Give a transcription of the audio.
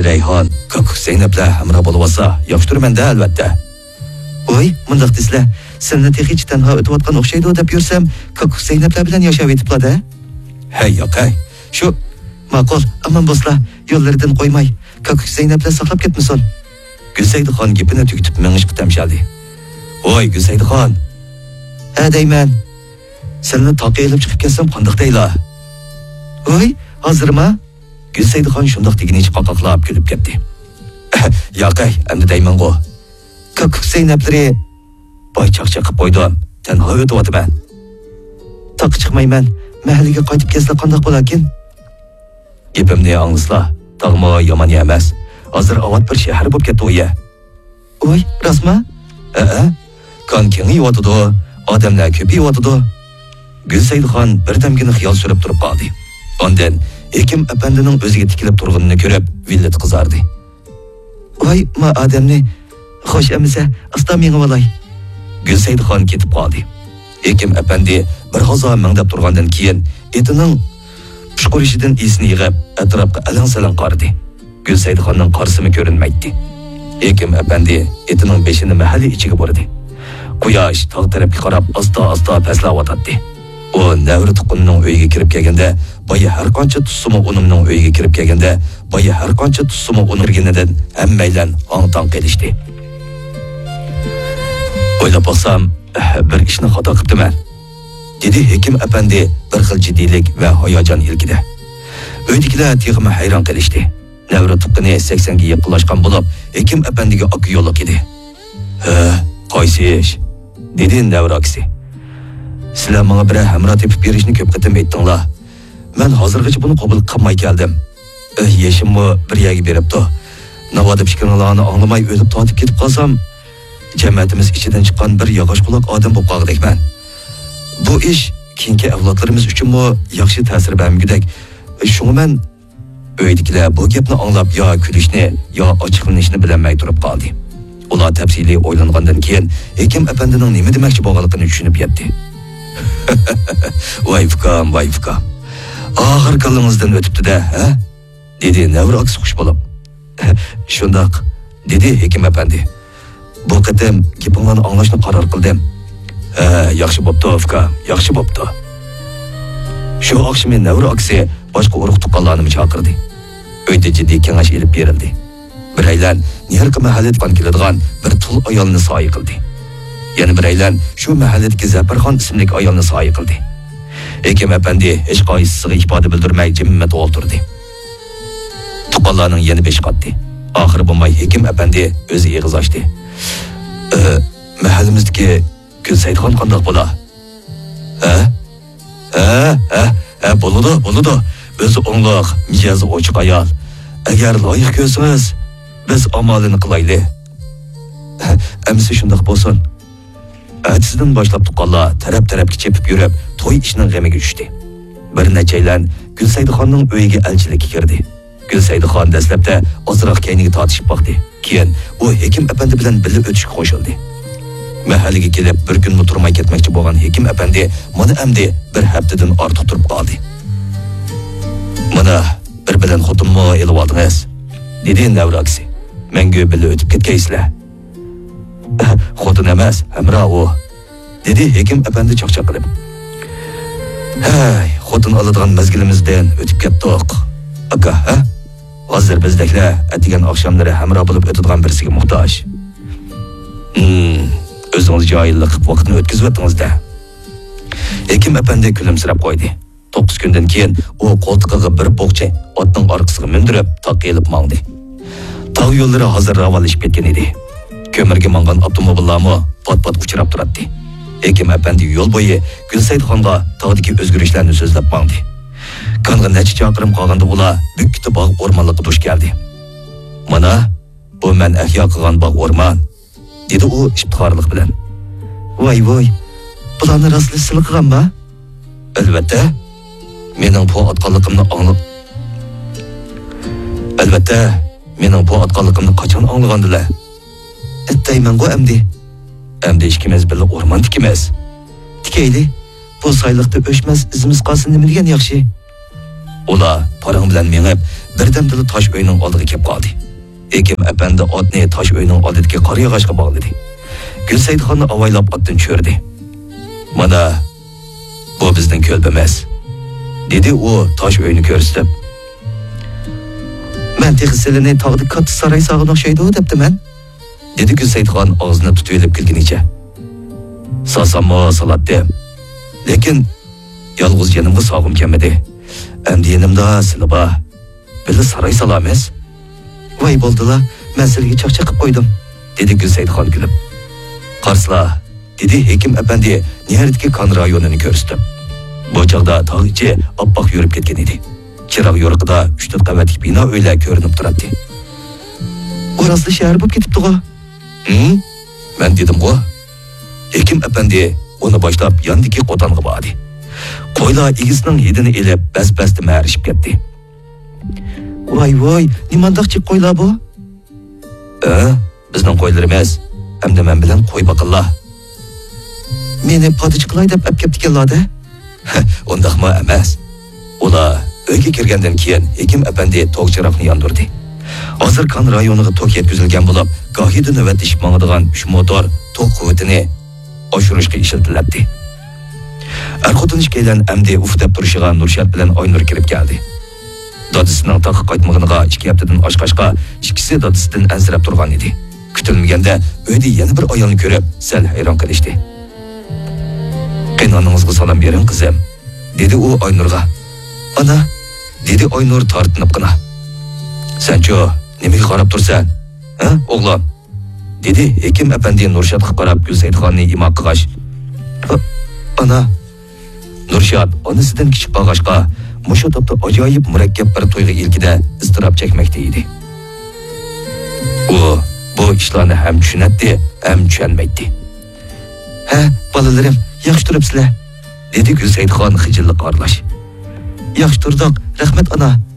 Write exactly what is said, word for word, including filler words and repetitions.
Rayhon, Kakuk Zeynep'le hamra boluvasa, yaxşıdırmanda albatta. Oy, mundaq desizlar, sizni texich tanho o'tayotgan o'xshaydi deb yursam, Kakuk Zeynep'lar bilan yashab etiblar-da. Hey, yo'qay. Shu ma'qul, aman bo'lsa, yo'llaridan qo'ymay, Kakuk Zeynep'lar saqlab ketmasin. Gulsayxon gapini tugitib mingishga tamshaldi. Oy, Gulsayxon. Ha deyman. Sizni toqqa elib chiqib kelsam qandoq deyla? Oy, hozirmi? Gulsayxon shundoq deginicha qoqoqlab kulib ketdi. Yo'qay, endi deyman go. Kakuk Zeynep'lari boychaqcha qilib qo'ydim. Tanho o'tyapman. Toq chiqmayman. Mahallaga qaytib kelsa qandoq bo'larkin? Gapimni anglasizlar. Tog'mo yomon emas. Hozir avvat bir shahar bo'lib ketdi o'ya. Oy, rostmi? Ha-ha. Kon kengayotdi, odamlar ko'payotdi. Gulsayxon birdamgina xiyol surib turib qoldi. Ondan Hekim apandining o'ziga tikilib turganini ko'rib, villat qizardi. Voy, ma odamni xo'sh amisa, asta menga olay. Gulsayxon ketib qoldi. Hekim apandi bir hoza mangdab turgandan keyin etining pushqurishidan esini yig'ib, atrofga alang-salang qaradi. Gulsayxonning qarsimi ko'rinmaydi. Hekim apandi etining beshini mahalli ichiga bordi. Quyosh tog' tarafga qarab asta-asta paslayotdi. O Navri tuqqunning uyiga kirib kelganda, boya har qancha tussimi unimning uyiga kirib kelganda, boya har qancha tussimi unirganidan hammaylan ong-tong qilishdi. O'ylab bo'lsam, bir ishni xato qilibman, dedi Hekim apandi bir xil jiddiylik va hayajon ilkida. Uydagilar teg'imi hayron qilishdi. Navri tuqquni saksonga yaqinlashgan bo'lib, Hekim apandiga oq yo'liq edi. "Ha, qaysi ish?" dedi Navri aksi. Sizlar menga bir hamro tepib berishni ko'p qatim aytdinglar. Men hozirgacha buni qabul qilmay keldim. Eh, yeshimni bir yerga beribdi. Navoda fikringizni anglamay o'lib tortib ketib qolsam, jamiyatimiz ichidan chiqqan bir yog'och quloq odam bo'lib qolgandekman. Bu ish keyingi avlodlarimiz uchunmi yaxshi ta'sir bermagudek. Shunga men uydagilar bu gapni anglab yo kulishni, yo ochiqlanishni bilmay turib qoldi. Ular tafsiliy o'ylangandan keyin Hekim apandining nima demoqchi bo'lganligini tushunib yetdi. Voy fikam, voy fikam. Og'ir qilingizdan o'tibdi-da, ha? Dedi Navri aks xush bo'lib. Shundoq, dedi Hekim apandi. Bu qatim gapinglarni anglashni qaror qildim. Ha, yaxshi bo'pti, fikam, yaxshi bo'pti. Shu oqshom Navri aksi boshqa urug' tuqqanlarni chaqirdi. Uyda jiddiy kengash elib berildi. Biraylan Niyarqa mahalladan keladigan bir tul ayolni soy qildi. Yana biraylan shu mahalladagi Zafarxon ismli ayolni soy qildi. Hekim apandi hech qaysisiga ifoda bildirmay jimmat o'ltirdi. Tuqqanlarning yana besh qatdi. Oxiri bo'lmay Hekim apandi o'zi eg'iz ochdi. "E, mahallamizdagi Gulsayxon qandoq bo'la?" "Ha? Ha, ha, ha, bo'ladi, bo'ladi. O'zi o'ngloq, mijozi ochiq ayol. Agar loyiq ko'rsangiz, biz amalini qilaylik." "Amsi shundoq bo'lsin." Atizdan boshlab tuqqanlar taraf-tarafga chepib yurib, to'y ishining g'amiga tushdi. Bir nechaylan Gulsayxonning uyiga elchilikka kirdi. Gulsayxon dastlabda ozroq kayniga tortishib boqdi. Keyin u Hekim apandi bilan birga o'tishga qo'shildi. Mahallaga kelib bir kun turmay ketmoqchi bo'lgan Hekim apandi mana endi bir haftadan ortiq turib qoldi. "Mana bir bilan xotinmo elib oldingiz," dedi Navri aksi. "Menga birga o'tib ketgaysizlar." "Xotin emas, hamro u," dedi Hekim apandi chaqchaq qilib. "Hay, xotin oladigan mazgilimizdan o'tib ketdik. Aka, ha? Hozir bizdaklar atigan oqshomlari hamro bo'lib o'tadigan birisiga muhtoj." "Hmm, o'zingiz joyillik qilib vaqtni o'tkazib-o'tdingiz-da." Hekim apandi kulimsirab qo'ydi. to'qqiz kundan keyin u qo'ltiqiga bir bo'g'cha otning orqasiga mindirib, toqqa elib mangdi. Tog' yo'llari hozir ravolashib ketgan edi. Ko'mirga mangan avtomobillarmi pat-pat uchrab turardi. Hekim apandi yo'l bo'yi Gulsayxonga tog'dagi o'zgarishlarni so'zlab mangdi. Qanqa necha chaqirim qolganda ular Bükkiti bog' o'rmonligiga duch keldi. "Mana bu men ahyo qilgan bog' o'rmon," dedi u iftixorlik bilan. "Voy voy, bularni rostli sil qilganmi?" "Albatta. Mening bu otqonligimni anglab. Albatta, mening bu otqonligimni qachon anglagandilar?" "Attayman-ku amdi. Amdi ikkimiz birga o'rmon tikimiz. Tikayli, bu sayliqda o'chmas izimiz qolsin nima degan yaxshi." Ular parang bilan mengib, birdamda tosh uyning oldiga kelib qoldi. Hekim efendi otni tosh uyning oldidagi qora yog'ochga bog'ladi. Gulsaydxonni avaylab otdan tushirdi. Mana bu bizning ko'lbimiz, dedi u tosh uyni ko'rsatib. Men texsilini tog'da katta saroy sog'ini o'xshaydi debdiman, dedi Gulsaydxon og'zini tutib olib kulgunicha. Sasammo salatdi. Lekin yolg'iz yanimga sog'im kelmadi. Endi yanimda sizlar bor. Biz saroy salamiz. Voy bo'ldilar, men sizga chaqchaq qilib qo'ydim, dedi Gulsaydxon kulib. Qarsla, dedi Hekim efendi Niyaritki kan rayonini ko'rsatib. Bu chaqda tog'ichi oppoq yurib ketgan edi. Chiroq yo'riqida uch to'rt qavatli bino uylar ko'rinib turardi. Orasli shahar bo'lib ketibdi-ku. Hm? Men dedim-ku. Hekim efendi uni boshlab yandiki qo'tonga bordi. Qo'ylar igisining hidini elib bas-basda ma'rishib ketdi. Voy voy, nimandaqchi qo'ylar bu? Eh, bizning qo'ylarimiz. Hamda men bilan qo'y boqillar. Meni potish qilay deb olib ketdilar-da. Undaqmi emas. Ular uyga kirgandan keyin Hekim efendi to'q chiroqni yondirdi. Hozir kan rayoniga to'q yetkazilgan bo'lib, gohida navbatishib mangadigan uch motor to'q quvvatini oshirishga ishlatiladi. Arxotinish kelgan amdi uf deb turishiga Nurshat bilan Oynur kirib keldi. Dadisining taqi qaytmag'iniga ikki haftadan oshqashqa ikkisi dadisidan ansirab turgan edi. Kutilmaganda uyda yana bir ayolni ko'rib, sal hayron qilishdi. "Qaynonangizga salom bering, qizim", dedi u Oynurga. "Ana", dedi Oynur tortinib qina. "Sen-chu, nimaga qarab tursan? Ha, o'g'lim?" dedi Hekim efendi Nurshatga qarab Gulsaydxonni imo qilgach. "Ana", Nurshat onasidan kichik qolg'achqa, mushu topda ajoyib murakkab bir to'yga ilkida iztirob chekmoqda edi. U bu ishlarni ham tushunadi, ham tushunmaydi. "Ha, bolalarim, yaxshi turibsizlar", dedi Gulsaydxon xijillik orlash. "Yaxshi turdik, rahmat ona",